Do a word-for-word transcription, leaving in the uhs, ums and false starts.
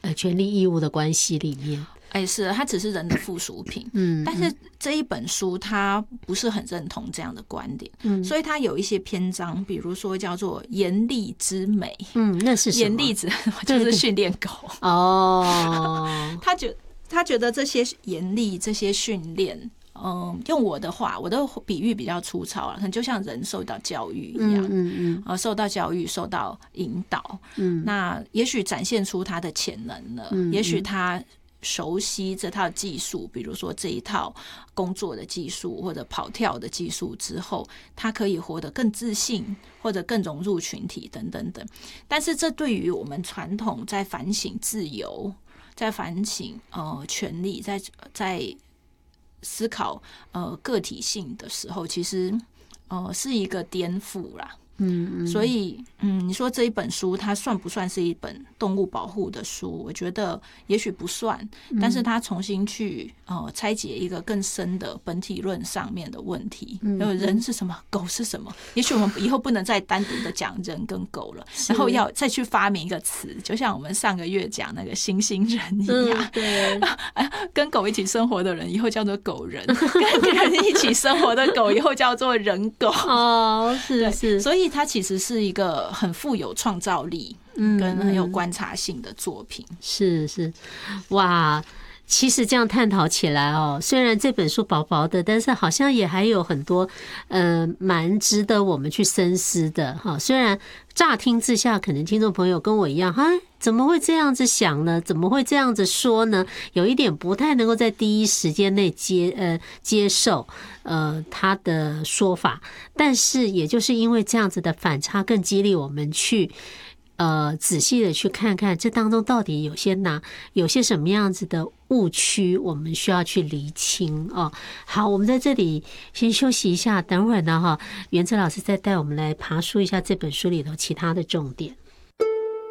呃权利义务的关系里面。 哎，是，它只是人的附属品。嗯，但是这一本书它不是很认同这样的观点，嗯，所以它有一些篇章，比如说叫做严厉之美。 嗯，那是什么？ 严厉之就是训练狗。 哦， 他觉他觉得这些严厉这些训练。嗯，用我的话，我的比喻比较粗糙了，可能就像人受到教育一样，嗯嗯嗯，受到教育，受到引导，嗯，那也许展现出他的潜能了，嗯嗯，也许他熟悉这套技术，比如说这一套工作的技术或者跑跳的技术之后，他可以活得更自信，或者更融入群体等等等。但是这对于我们传统在反省自由，在反省呃权利，在在思考呃个体性的时候，其实呃是一个颠覆啦。嗯，所以嗯，你说这一本书它算不算是一本动物保护的书？我觉得也许不算，但是它重新去呃拆解一个更深的本体论上面的问题。嗯，人是什么？狗是什么？也许我们以后不能再单独的讲人跟狗了，然后要再去发明一个词，就像我们上个月讲那个猩猩人一样。嗯、对，跟狗一起生活的人以后叫做狗人，跟人一起生活的狗以后叫做人狗。 哦，是是， 所以它其实是一个很富有创造力跟很有观察性的作品。 嗯、是是，哇！其实这样探讨起来哦，虽然这本书薄薄的，但是好像也还有很多呃蛮值得我们去深思的哈。虽然乍听之下，可能听众朋友跟我一样，哈，怎么会这样子想呢？怎么会这样子说呢？有一点不太能够在第一时间内接呃接受呃他的说法，但是也就是因为这样子的反差，更激励我们去。呃，仔细的去看看这当中到底有些哪有些什么样子的误区，我们需要去厘清哦。好，我们在这里先休息一下，等会儿呢哈，元哲老师再带我们来爬梳一下这本书里头其他的重点。